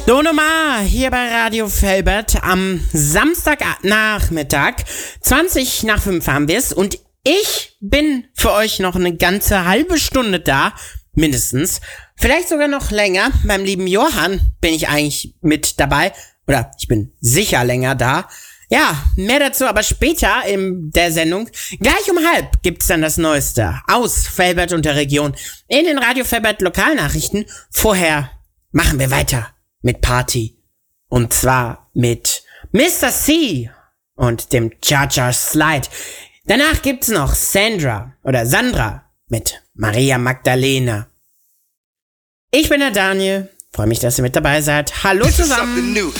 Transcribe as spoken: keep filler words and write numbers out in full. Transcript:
Don Omar hier bei Radio Felbert am Samstagnachmittag. zwanzig nach fünf haben wir es und ich bin für euch noch eine ganze halbe Stunde da, mindestens. Vielleicht sogar noch länger. Beim lieben Johann bin ich eigentlich mit dabei. Oder ich bin sicher länger da. Ja, mehr dazu aber später in der Sendung. Gleich um halb gibt's dann das Neueste aus Felbert und der Region in den Radio Felbert Lokalnachrichten. Vorher machen wir weiter mit Party. Und zwar mit Mister C und dem Cha-Cha Slide. Danach gibt's noch Sandra oder Sandra mit Maria Magdalena. Ich bin der Daniel. Freue mich, dass ihr mit dabei seid. Hallo zusammen.